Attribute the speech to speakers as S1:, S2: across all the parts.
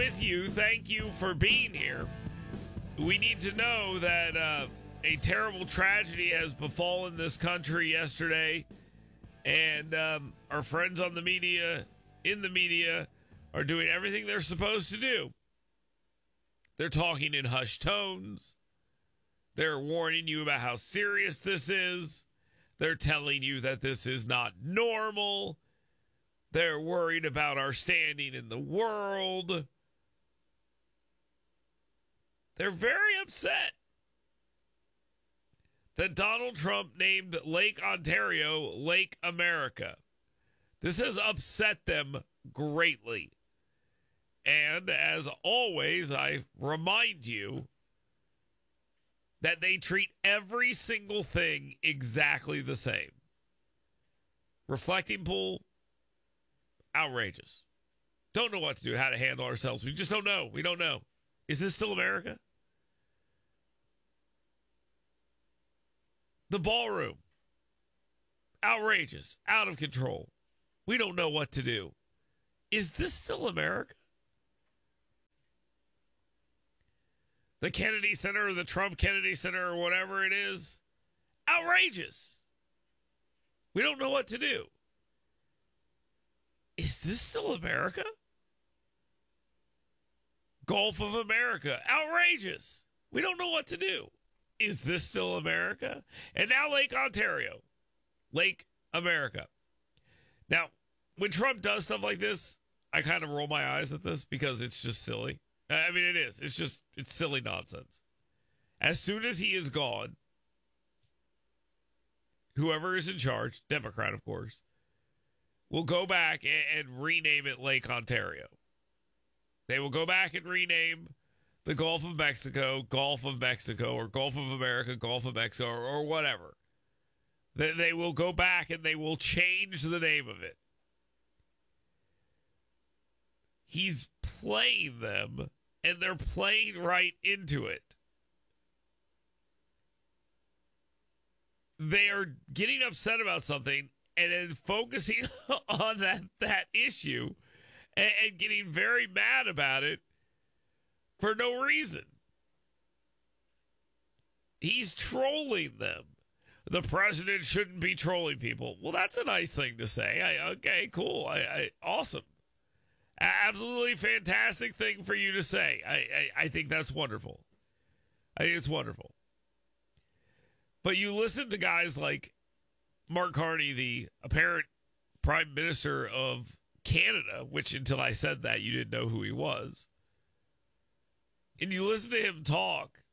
S1: With you, thank you for being here. We need to know that a terrible tragedy has befallen this country yesterday, and our friends on the media, in the media, are doing everything they're supposed to do. They're talking in hushed tones. They're warning you about how serious this is. They're telling you that this is not normal. They're worried about our standing in the world. They're very upset that Donald Trump named Lake Ontario Lake America. This has upset them greatly. And as always, I remind you that they treat every single thing exactly the same. Reflecting pool, outrageous. Don't know what to do, how to handle ourselves. We just don't know. We don't know. Is this still America? The ballroom, outrageous, out of control. We don't know what to do. Is this still America? The Kennedy Center or the Trump Kennedy Center or whatever it is, outrageous. We don't know what to do. Is this still America? Gulf of America, outrageous. We don't know what to do. Is this still America? And now Lake Ontario, Lake America. Now, when Trump does stuff like this, I kind of roll my eyes at this because it's just silly. I mean, it is. It's silly nonsense. As soon as he is gone, whoever is in charge, Democrat, of course, will go back and rename it Lake Ontario. They will go back and rename the Gulf of Mexico, or Gulf of America, Gulf of Mexico, or whatever. They will go back and they will change the name of it. He's playing them, and they're playing right into it. They are getting upset about something and then focusing on that issue and getting very mad about it for no reason. He's trolling them. The president shouldn't be trolling people. Well, that's a nice thing to say. Okay, cool. Awesome. Absolutely fantastic thing for you to say. I think that's wonderful. I think it's wonderful. But you listen to guys like Mark Carney, the apparent prime minister of Canada, which until I said that, you didn't know who he was. And you listen to him talk,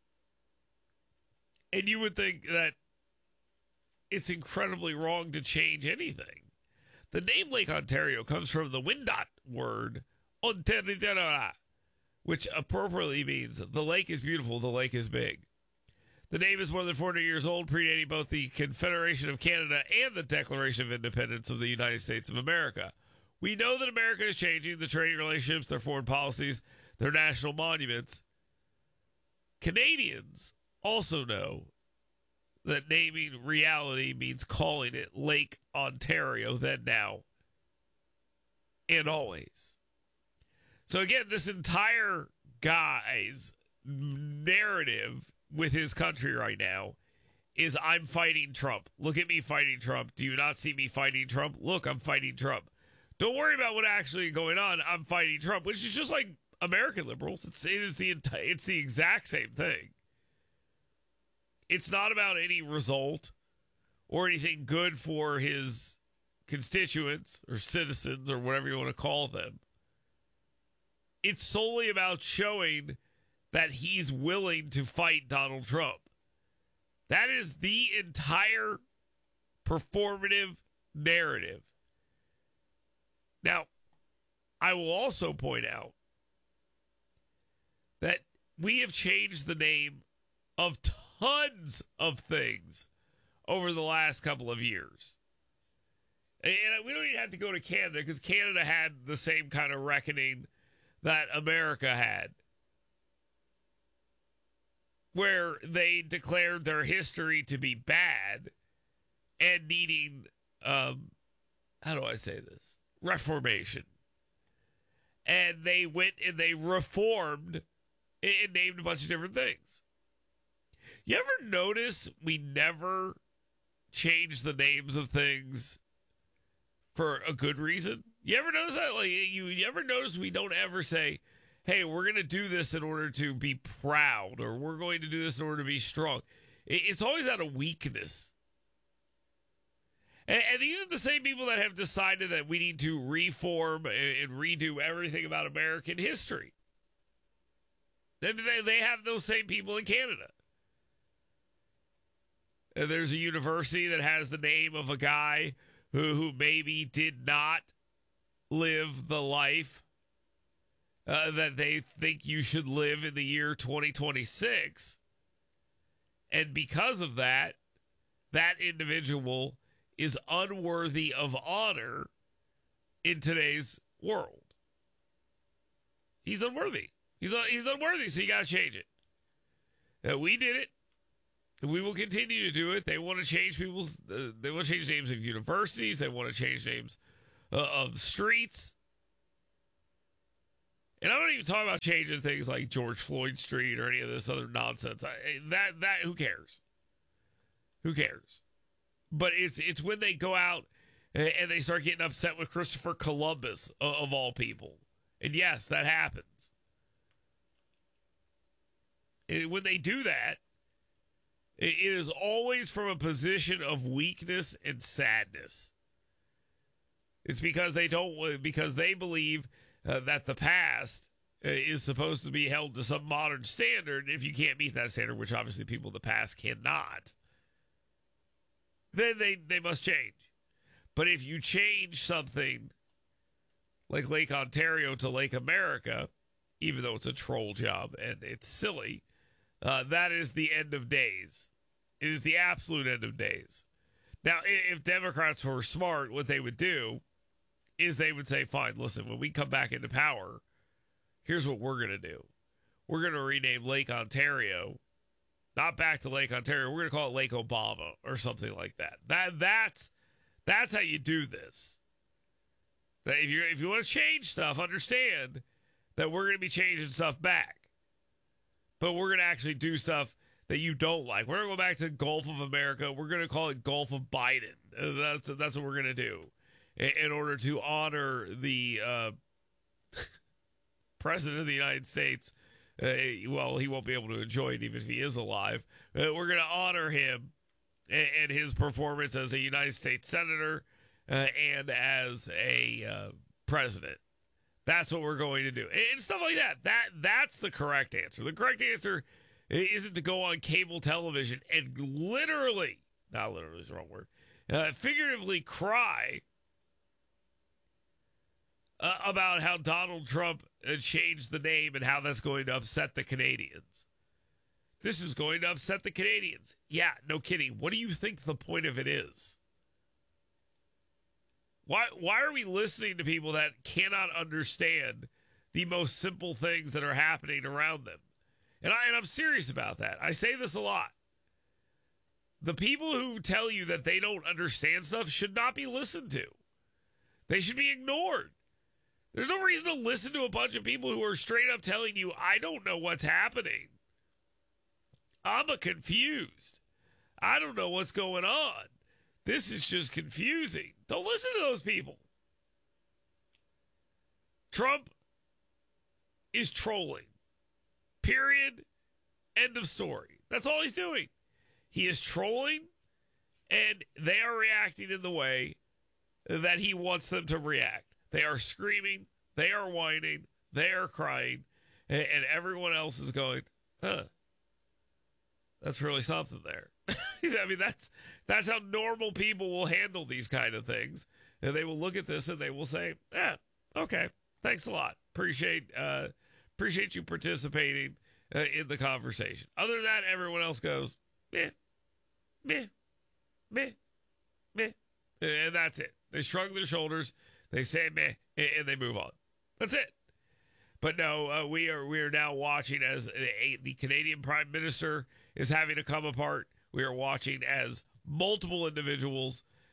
S1: and you would think that it's incredibly wrong to change anything. The name Lake Ontario comes from the Wendat word, Ontario, which appropriately means the lake is beautiful, the lake is big. The name is more than 400 years old, predating both the Confederation of Canada and the Declaration of Independence of the United States of America. We know that America is changing the trading relationships, their foreign policies, their national monuments. Canadians also know that naming reality means calling it Lake Ontario then, now, and always. So again, this entire guy's narrative with his country right now is I'm fighting Trump. Look at me fighting Trump. Do you not see me fighting Trump? Look, I'm fighting Trump. Don't worry about what actually is going on. I'm fighting Trump, which is just like American liberals. It's the exact same thing. It's not about any result or anything good for his constituents or citizens or whatever you want to call them. It's solely about showing that he's willing to fight Donald Trump. That is the entire performative narrative. Now, I will also point out that we have changed the name of tons of things over the last couple of years. And we don't even have to go to Canada because Canada had the same kind of reckoning that America had, where they declared their history to be bad and needing, how do I say this? Reformation. and they went and they reformed and named a bunch of different things. You ever notice we never change the names of things for a good reason? You ever notice that? Like you ever notice we don't ever say, hey, we're going to do this in order to be proud, or we're going to do this in order to be strong. It's always out of weakness. And these are the same people that have decided that we need to reform and redo everything about American history. They have those same people in Canada. And there's a university that has the name of a guy who maybe did not live the life that they think you should live in the year 2026. And because of that, that individual is unworthy of honor in today's world. He's unworthy. He's unworthy, so you got to change it. We did it. We will continue to do it. They want to change people's. They want to change names of universities. They want to change names of streets. And I'm not even talking about changing things like George Floyd Street or any of this other nonsense. That who cares? Who cares? But it's when they go out and they start getting upset with Christopher Columbus of all people. And yes, that happens. When they do that, it is always from a position of weakness and sadness. It's because they believe that the past is supposed to be held to some modern standard. If you can't meet that standard, which obviously people in the past cannot, then they must change. But if you change something like Lake Ontario to Lake America, even though it's a troll job and it's silly, that is the end of days. It is the absolute end of days. Now, if Democrats were smart, what they would do is they would say, fine, listen, when we come back into power, here's what we're going to do. We're going to rename Lake Ontario, not back to Lake Ontario. We're going to call it Lake Obama or something like that. That's how you do this. That if you want to change stuff, understand that we're going to be changing stuff back. But we're going to actually do stuff that you don't like. We're going to go back to Gulf of America. We're going to call it Gulf of Biden. That's what we're going to do in order to honor the President of the United States. Well, he won't be able to enjoy it even if he is alive. We're going to honor him and his performance as a United States Senator and as a president. That's what we're going to do. And stuff like that. That's the correct answer. The correct answer isn't to go on cable television and literally, not literally is the wrong word, figuratively cry about how Donald Trump changed the name and how that's going to upset the Canadians. This is going to upset the Canadians. Yeah, no kidding. What do you think the point of it is? Why are we listening to people that cannot understand the most simple things that are happening around them? And I'm serious about that. I say this a lot. The people who tell you that they don't understand stuff should not be listened to. They should be ignored. There's no reason to listen to a bunch of people who are straight up telling you, I don't know what's happening. I'm confused. I don't know what's going on. This is just confusing. Don't listen to those people. Trump is trolling. Period. End of story. That's all he's doing. He is trolling, and they are reacting in the way that he wants them to react. They are screaming. They are whining. They are crying. And everyone else is going, huh, that's really something there. I mean, that's how normal people will handle these kind of things. And they will look at this and they will say, okay, thanks a lot. Appreciate you participating in the conversation. Other than that, everyone else goes, meh, meh, meh, meh. And that's it. They shrug their shoulders, they say meh, and they move on. That's it. But no, we are now watching as the Canadian Prime Minister is having to come apart. We are watching as multiple individuals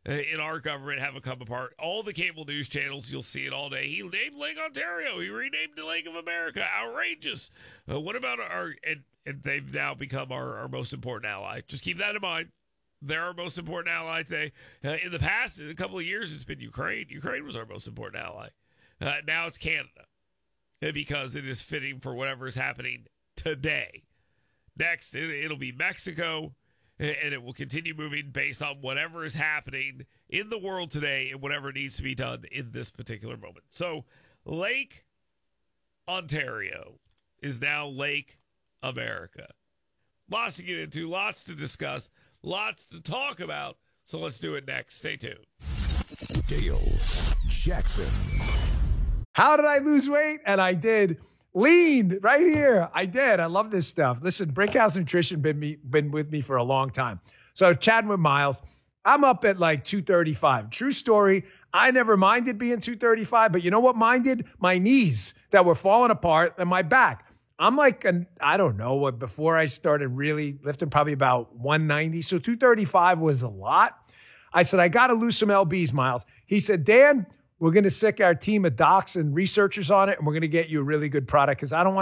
S1: in our government haven't come apart. All the cable news channels, you'll see it all day. He named Lake Ontario. He renamed the Lake of America. Outrageous. What about and they've now become our most important ally. Just keep that in mind. They're our most important ally today. In the past, in a couple of years, it's been Ukraine. Ukraine was our most important ally. Now it's Canada because it is fitting for whatever is happening today. Next, it'll be Mexico, and it will continue moving based on whatever is happening in the world today and whatever needs to be done in this particular moment. So Lake Ontario is now Lake America. Lots to get into, lots to discuss, lots to talk about. So let's do it next. Stay tuned.
S2: Dale Jackson.
S3: How did I lose weight? And I did. Lean right here. I did. I love this stuff. Listen, Brickhouse Nutrition been with me for a long time. So chatting with Miles, I'm up at like 235. True story. I never minded being 235, but you know what minded? My knees that were falling apart and my back. I'm like, I don't know what, before I started really lifting, probably about 190. So 235 was a lot. I said, I got to lose some LBs, Miles. He said, Dan, we're going to sick our team of docs and researchers on it, and we're going to get you a really good product because I don't want